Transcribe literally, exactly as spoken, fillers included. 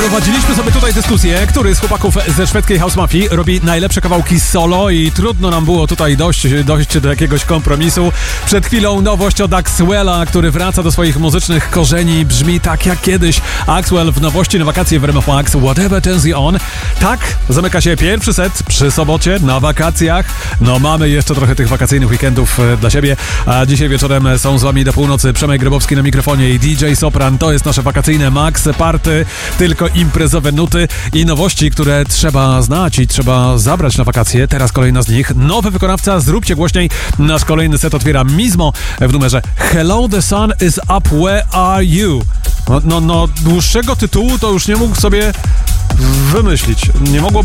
Prowadziliśmy sobie tutaj dyskusję, który z chłopaków ze szwedzkiej House Mafii robi najlepsze kawałki solo i trudno nam było tutaj dojść, dojść do jakiegoś kompromisu. Przed chwilą nowość od Axwella, który wraca do swoich muzycznych korzeni, brzmi tak jak kiedyś. Axwell w nowości na wakacje w R M F Max, Whatever Turns You On. Tak, zamyka się pierwszy set przy sobocie na wakacjach. No mamy jeszcze trochę tych wakacyjnych weekendów dla siebie, a dzisiaj wieczorem są z wami do północy Przemek Grybowski na mikrofonie i D J Sopran. To jest nasze wakacyjne Max Party, tylko imprezowe nuty i nowości, które trzeba znać i trzeba zabrać na wakacje. Teraz kolejna z nich. Nowy wykonawca, zróbcie głośniej. Nasz kolejny set otwiera Mizmo w numerze Hello, the sun is up, where are you? No, no, no dłuższego tytułu to już nie mógł sobie wymyślić. Nie mogło być